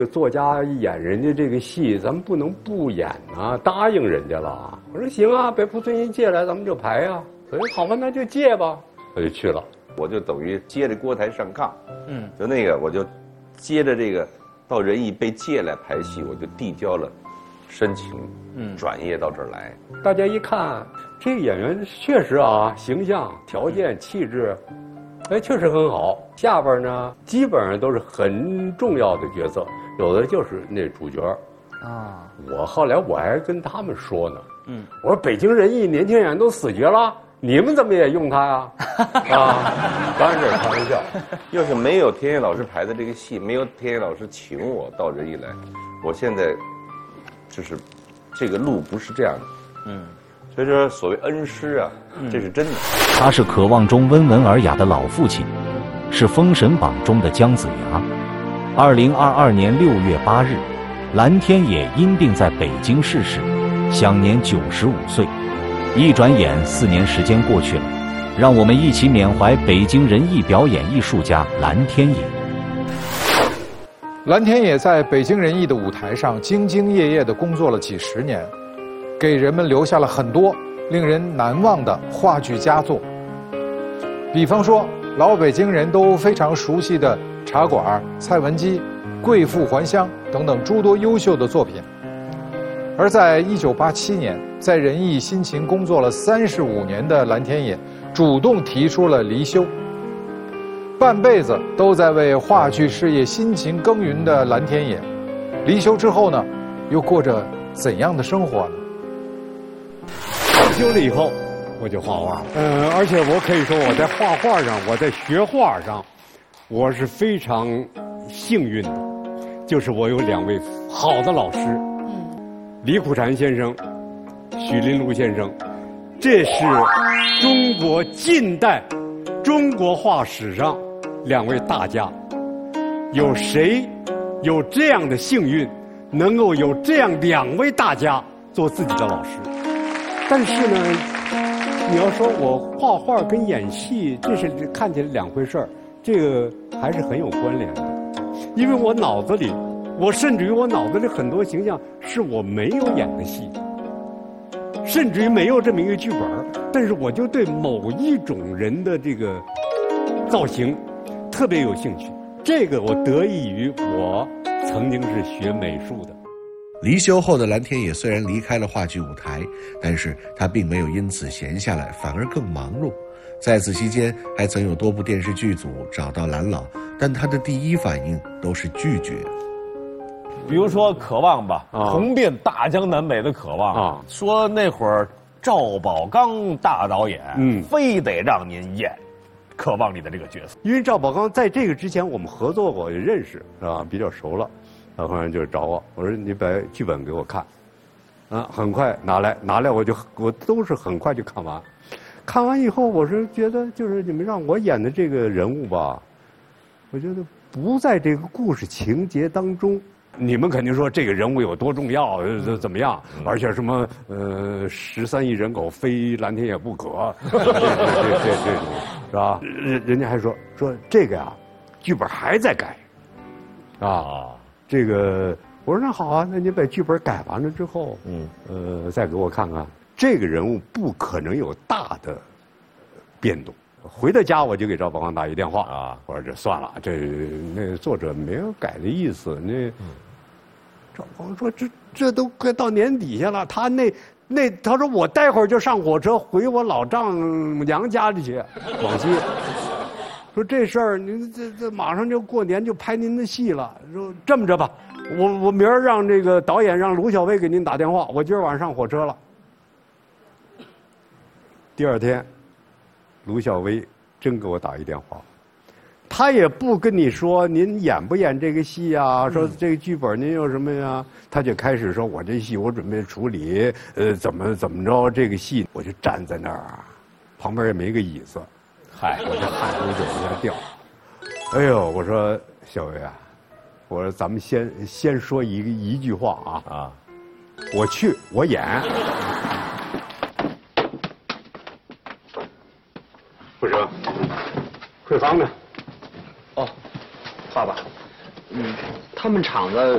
作家演人家这个戏，咱们不能不演啊，答应人家了。我说行啊，北浦村一借来，咱们就排呀。所以好吧，那就借吧，我就去了。 我就等于接着郭台上炕，就那个我就接着这个到仁义被借来排戏，我就递交了申请，转业到这儿来。 大家一看，这个演员确实啊，形象、条件、气质，哎，确实很好。下边呢，基本上都是很重要的角色，有的就是那主角。啊，后来我还跟他们说呢，我说北京人艺年轻演员都死绝了。你们怎么也用他呀？啊，当然这是开玩笑。 要是没有田野老师排的这个戏，没有田野老师请我到仁义来，我现在就是这个路不是这样的。所以说所谓恩师啊，这是真的。 他是渴望中温文尔雅的老父亲，是《封神榜》中的姜子牙。2022年6月8日，蓝天野因病在北京逝世，享年95岁。一转眼4年时间过去了，让我们一起缅怀北京人艺表演艺术家蓝天野。 蓝天野在北京人艺的舞台上兢兢业业地工作了几十年，给人们留下了很多令人难忘的话剧佳作。比方说老北京人都非常熟悉的《茶馆》、蔡文姬、《贵妇还乡》等等诸多优秀的作品。而在1987年，在仁义辛勤工作了35年的蓝天野，主动提出了离休。半辈子都在为话剧事业辛勤耕耘的蓝天野，离休之后呢，又过着怎样的生活呢？ 退休了以后，我就画画。而且我可以说，我在画画上，我在学画上，我是非常幸运的，就是我有2位好的老师。李苦禅先生、许林庐先生，这是中国近代中国画史上2位大家。有谁有这样的幸运，能够有这样2位大家做自己的老师？但是呢，你要说我画画跟演戏，这是看起来2回事儿，这个还是很有关联的，因为我脑子里。甚至于我脑子里很多形象是我没有演的戏，甚至于没有这么一个剧本，但是我就对某一种人的这个造型特别有兴趣。这个我得益于我曾经是学美术的。 离休后的蓝天野虽然离开了话剧舞台，但是他并没有因此闲下来，反而更忙碌。在此期间，还曾有多部电视剧组找到蓝老，但他的第一反应都是拒绝。 比如说《渴望》吧，红遍大江南北的《渴望》啊，说那会儿赵宝刚大导演，非得让您演《渴望》里的这个角色， 因为赵宝刚在这个之前我们合作过，也认识是吧？比较熟了，然后就找我，我说你把剧本给我看，很快拿来，我都是很快就看完，看完以后我是觉得就是你们让我演的这个人物吧，我觉得不在这个故事情节当中。你们肯定说这个人物有多重要，怎么样？而且什么13亿人口非蓝天野不可，这是吧？人家还说这个呀，剧本还在改，这个我说那好啊，那你把剧本改完了之后，再给我看看，这个人物不可能有大的变动。回到家我就给赵宝刚打一电话我说这算了，那作者没有改的意思。那赵宝刚说这都快到年底下了，他他说我待会儿就上火车回我老丈娘家里去，广西。说这事儿您这马上就过年就拍您的戏了。说这么着吧，我明儿让这个导演让卢小薇给您打电话，我今儿晚上上火车了。第2天。卢小薇真给我打一电话，他也不跟你说您演不演这个戏啊，说这个剧本您有什么呀，他就开始说我这戏我准备处理，怎么着这个戏，我就站在那儿，旁边也没个椅子，我这汗珠就往下掉。哎呦，我说小薇啊，我说咱们先说一句话啊，我去，我演。不成，慧芳呢？ 哦，爸爸，他们厂子